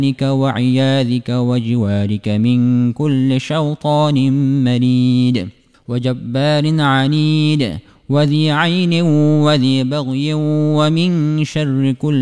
وعياذك وجوارك من كل شيطان مريد وجبار عنيد وذي عين وذي بغي ومن شر كل